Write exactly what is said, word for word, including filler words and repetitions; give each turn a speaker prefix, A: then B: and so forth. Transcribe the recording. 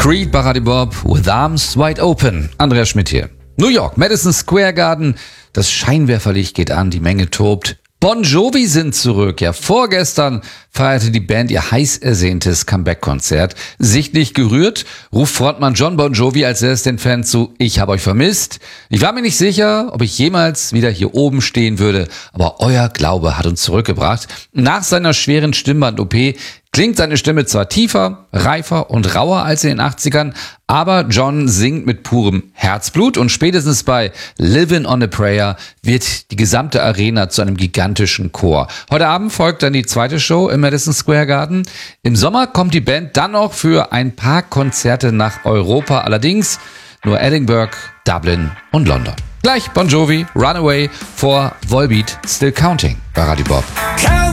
A: Creed, Baradi Bob, With Arms Wide Open. Andreas Schmidt hier. New York, Madison Square Garden. Das Scheinwerferlicht geht an, die Menge tobt. Bon Jovi sind zurück. Ja, vorgestern feierte die Band ihr heiß ersehntes Comeback-Konzert. Sichtlich gerührt ruft Frontmann John Bon Jovi als erstes den Fans zu: Ich habe euch vermisst. Ich war mir nicht sicher, ob ich jemals wieder hier oben stehen würde, aber euer Glaube hat uns zurückgebracht. Nach seiner schweren Stimmband-O P klingt seine Stimme zwar tiefer, reifer und rauer als in den achtzigern, aber John singt mit purem Herzblut und spätestens bei Livin' on a Prayer wird die gesamte Arena zu einem gigantischen Chor. Heute Abend folgt dann die zweite Show im Madison Square Garden. Im Sommer kommt die Band dann noch für ein paar Konzerte nach Europa, allerdings nur Edinburgh, Dublin und London. Gleich Bon Jovi, Runaway vor Volbeat, Still Counting bei Radio Bob.